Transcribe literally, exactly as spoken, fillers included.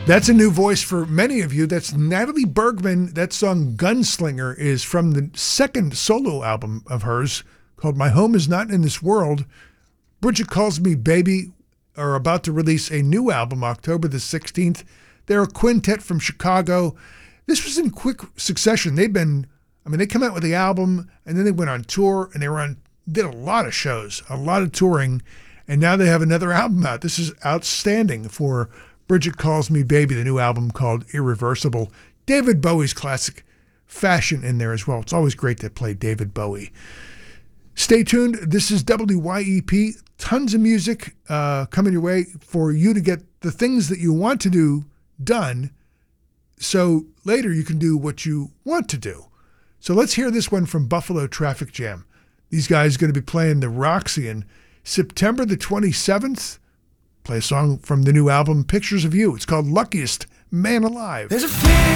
That's a new voice for many of you. That's Natalie Bergman. That song Gunslinger is from the second solo album of hers called My Home Is Not in This World. Bridget Calls Me Baby are about to release a new album October the sixteenth. They're a quintet from Chicago. This was in quick succession. They've been, I mean, they come out with the album and then they went on tour and they were on, did a lot of shows, a lot of touring, and now they have another album out. This is outstanding for Bridget Calls Me Baby, the new album called Irreversible. David Bowie's classic fashion in there as well. It's always great to play David Bowie. Stay tuned. This is W Y E P. Tons of music uh, coming your way for you to get the things that you want to do done so later you can do what you want to do. So let's hear this one from Buffalo Traffic Jam. These guys are going to be playing the Roxy on September the twenty-seventh. Play a song from the new album, Pictures of You. It's called Luckiest Man Alive. There's a